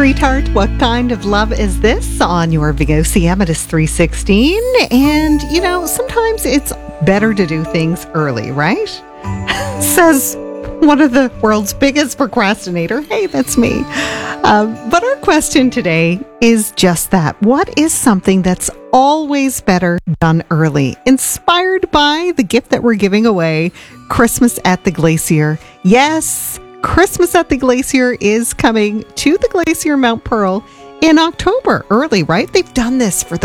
Sweetheart, what kind of love is this on your VOC Amethyst 316? And, sometimes it's better to do things early, right? Says one of the world's biggest procrastinator. Hey, that's me. But our question today is just that. What is something that's always better done early? Inspired by the gift that we're giving away, Christmas at the Glacier. Yes, Christmas at the Glacier is coming to the Glacier Mount Pearl in October. Early, right? They've done this for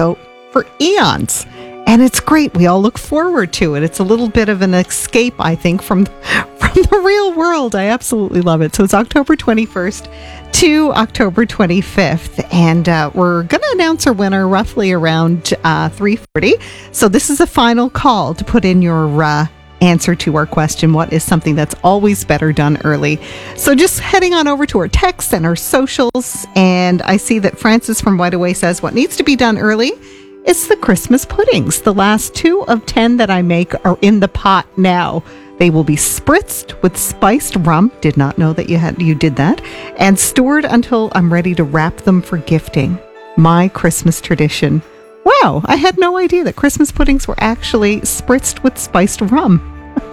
eons. And it's great. We all look forward to it. It's a little bit of an escape, I think, from the real world. I absolutely love it. So it's October 21st to October 25th. And we're going to announce our winner roughly around 3:40. So this is a final call to put in your answer to our question, what is something that's always better done early? So just heading on over to our texts and our socials. And I see that Francis from White Away says, what needs to be done early? It's the Christmas puddings. The last 2 of 10 that I make are in the pot now. They will be spritzed with spiced rum. Did not know that you did that. And stored until I'm ready to wrap them for gifting. My Christmas tradition. Wow, I had no idea that Christmas puddings were actually spritzed with spiced rum.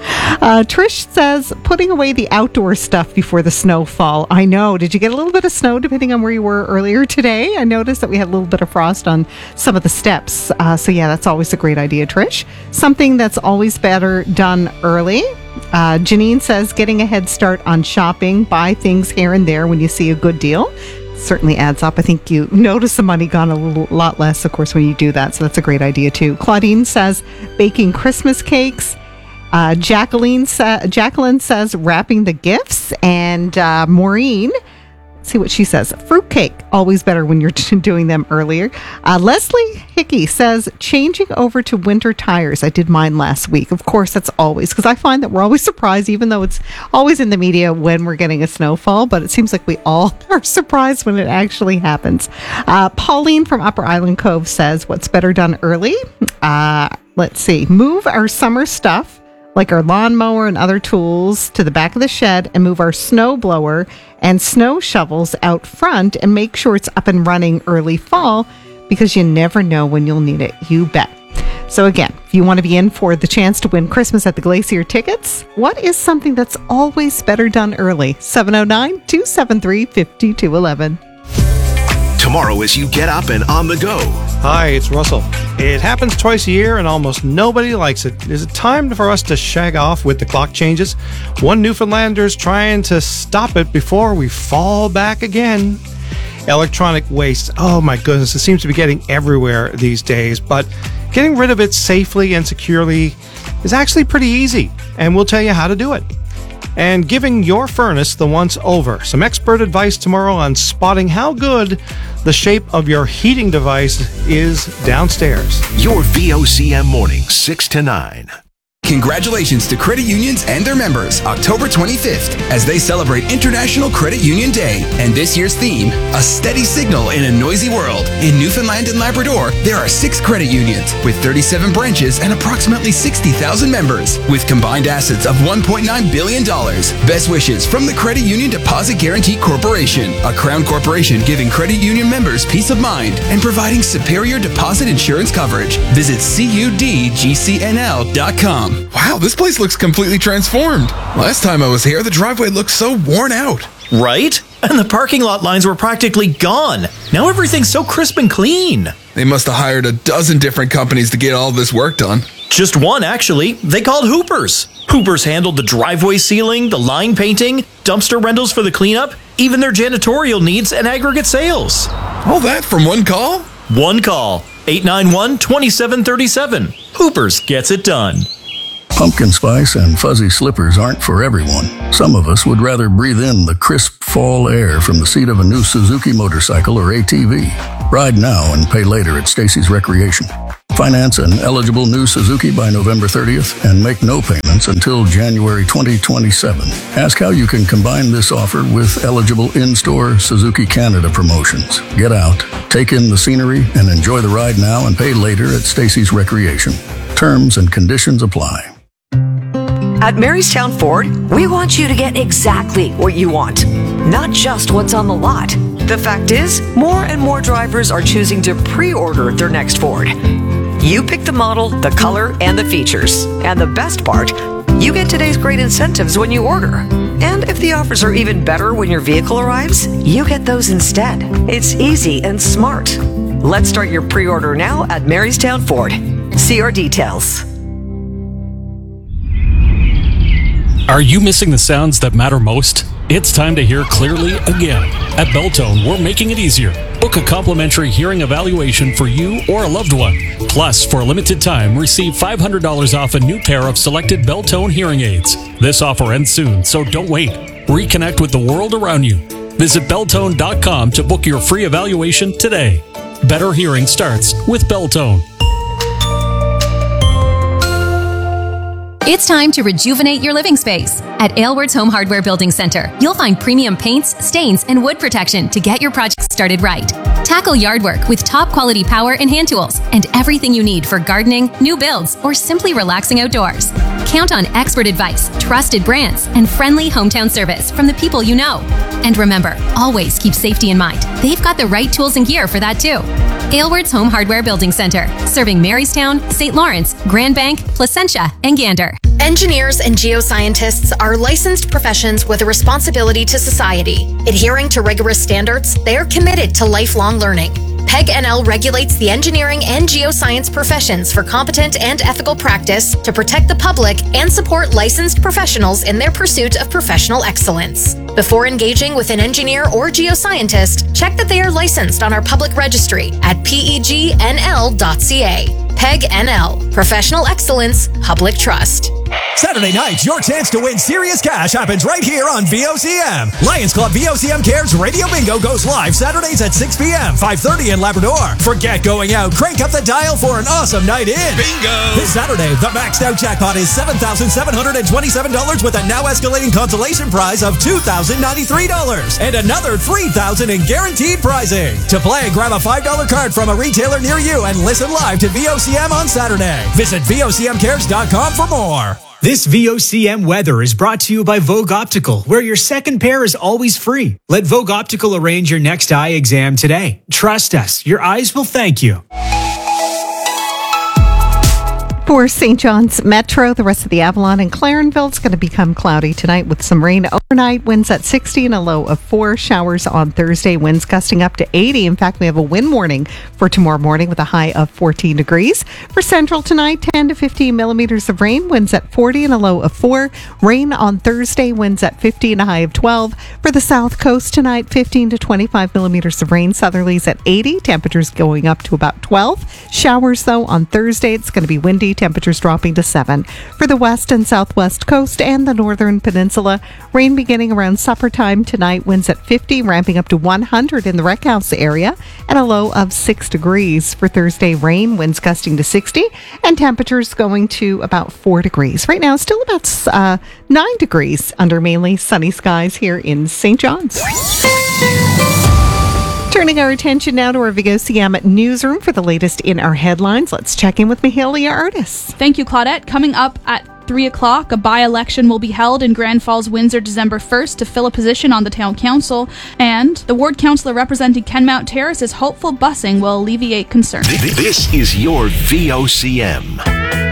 Trish says, putting away the outdoor stuff before the snowfall. I know. Did you get a little bit of snow depending on where you were earlier today? I noticed that we had a little bit of frost on some of the steps. So yeah, that's always a great idea, Trish. Something that's always better done early. Janine says, getting a head start on shopping. Buy things here and there when you see a good deal. Certainly adds up. I think you notice the money gone a lot less, of course, when you do that. So that's a great idea too. Claudine says, baking Christmas cakes. Jacqueline says wrapping the gifts, and Maureen, let's see what she says. Fruitcake, always better when you're doing them earlier. Leslie Hickey says changing over to winter tires. I did mine last week. Of course, that's always, because I find that we're always surprised, even though it's always in the media when we're getting a snowfall, but it seems like we all are surprised when it actually happens. Pauline from Upper Island Cove says what's better done early? Let's see. Move our summer stuff, like our lawnmower and other tools, to the back of the shed and move our snow blower and snow shovels out front and make sure it's up and running early fall, because you never know when you'll need it. You bet. So again, if you want to be in for the chance to win Christmas at the Glacier tickets, what is something that's always better done early? 709-273-5211. Tomorrow as you get up and on the go. Hi, it's Russell. It happens twice a year and almost nobody likes it. Is it time for us to shag off with the clock changes? One Newfoundlander's trying to stop it before we fall back again. Electronic waste. Oh my goodness, it seems to be getting everywhere these days, but getting rid of it safely and securely is actually pretty easy, and we'll tell you how to do it. And giving your furnace the once over. Some expert advice tomorrow on spotting how good the shape of your heating device is downstairs. Your VOCM morning, 6 to 9. Congratulations to credit unions and their members, October 25th, as they celebrate International Credit Union Day. And this year's theme, a steady signal in a noisy world. In Newfoundland and Labrador, there are 6 credit unions with 37 branches and approximately 60,000 members, with combined assets of $1.9 billion. Best wishes from the Credit Union Deposit Guarantee Corporation, a Crown corporation giving credit union members peace of mind and providing superior deposit insurance coverage. Visit cudgcnl.com. Wow, this place looks completely transformed. Last time I was here, the driveway looked so worn out. Right? And the parking lot lines were practically gone. Now everything's so crisp and clean. They must have hired a dozen different companies to get all this work done. Just one, actually. They called Hoopers. Hoopers handled the driveway sealing, the line painting, dumpster rentals for the cleanup, even their janitorial needs and aggregate sales. All that from one call? One call. 891-2737. Hoopers gets it done. Pumpkin spice and fuzzy slippers aren't for everyone. Some of us would rather breathe in the crisp fall air from the seat of a new Suzuki motorcycle or ATV. Ride now and pay later at Stacy's Recreation. Finance an eligible new Suzuki by November 30th and make no payments until January 2027. Ask how you can combine this offer with eligible in-store Suzuki Canada promotions. Get out, take in the scenery, and enjoy the ride now and pay later at Stacy's Recreation. Terms and conditions apply. At Marystown Ford, we want you to get exactly what you want, not just what's on the lot. The fact is, more and more drivers are choosing to pre-order their next Ford. You pick the model, the color, and the features. And the best part, you get today's great incentives when you order. And if the offers are even better when your vehicle arrives, you get those instead. It's easy and smart. Let's start your pre-order now at Marystown Ford. See our details. Are you missing the sounds that matter most? It's time to hear clearly again. At Beltone, we're making it easier. Book a complimentary hearing evaluation for you or a loved one. Plus, for a limited time, receive $500 off a new pair of selected Beltone hearing aids. This offer ends soon, so don't wait. Reconnect with the world around you. Visit Beltone.com to book your free evaluation today. Better hearing starts with Beltone. It's time to rejuvenate your living space. At Aylward's Home Hardware Building Center, you'll find premium paints, stains, and wood protection to get your project started right. Tackle yard work with top quality power and hand tools and everything you need for gardening, new builds, or simply relaxing outdoors. Count on expert advice, trusted brands, and friendly hometown service from the people you know. And remember, always keep safety in mind. They've got the right tools and gear for that too. Aylward's Home Hardware Building Center, serving Marystown, St. Lawrence, Grand Bank, Placentia, and Gander. Engineers and geoscientists are licensed professions with a responsibility to society. Adhering to rigorous standards, they are committed to lifelong learning. PEG NL regulates the engineering and geoscience professions for competent and ethical practice to protect the public and support licensed professionals in their pursuit of professional excellence. Before engaging with an engineer or geoscientist, check that they are licensed on our public registry at pegnl.ca. PEG NL, Professional Excellence, Public Trust. Saturday night, your chance to win serious cash happens right here on VOCM. Lions Club VOCM Cares Radio Bingo goes live Saturdays at 6 p.m., 5:30 in Labrador. Forget going out. Crank up the dial for an awesome night in. Bingo! This Saturday, the maxed out jackpot is $7,727 with a now escalating consolation prize of $2,093 and another $3,000 in guaranteed prizing. To play, grab a $5 card from a retailer near you and listen live to VOCM on Saturday. Visit VOCMcares.com for more. This VOCM weather is brought to you by Vogue Optical, where your second pair is always free. Let Vogue Optical arrange your next eye exam today. Trust us, your eyes will thank you. For St. John's Metro, the rest of the Avalon and Clarenville, it's going to become cloudy tonight with some rain overnight. Winds at 60 and a low of 4. Showers on Thursday. Winds gusting up to 80. In fact, we have a wind warning for tomorrow morning with a high of 14 degrees. For Central tonight, 10 to 15 millimeters of rain. Winds at 40 and a low of 4. Rain on Thursday. Winds at 50 and a high of 12. For the South Coast tonight, 15 to 25 millimeters of rain. Southerlies at 80. Temperatures going up to about 12. Showers, though, on Thursday. It's going to be windy. Temperatures dropping to 7. For the west and southwest coast and the northern peninsula, rain beginning around supper time tonight. Winds at 50, ramping up to 100 in the Rec House area, and a low of 6 degrees. For Thursday, rain, winds gusting to 60, and temperatures going to about 4 degrees. Right now, still about 9 degrees under mainly sunny skies here in St. John's. Turning our attention now to our VOCM newsroom for the latest in our headlines. Let's check in with Mahalia Artis. Thank you, Claudette. Coming up at 3 o'clock, a by-election will be held in Grand Falls, Windsor, December 1st to fill a position on the town council. And the ward councillor representing Kenmount Terrace is hopeful busing will alleviate concerns. This is your VOCM.